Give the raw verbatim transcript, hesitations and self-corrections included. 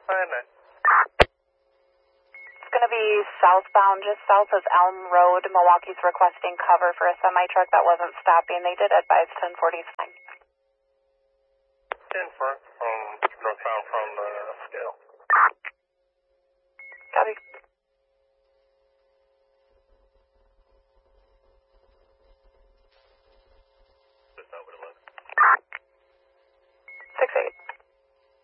find that? It's going to be southbound, just south of Elm Road. Milwaukee's requesting cover for a semi-truck that wasn't stopping. They did advise ten forty-nine. ten four, um, northbound from the